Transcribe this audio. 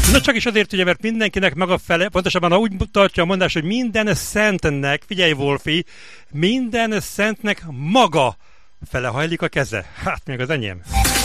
Na csak is azért ugye, mert mindenkinek maga fele, pontosabban úgy tartja a mondás, hogy minden szentnek, figyelj Wolfi, minden szentnek maga fele hajlik a keze. Hát még az enyém.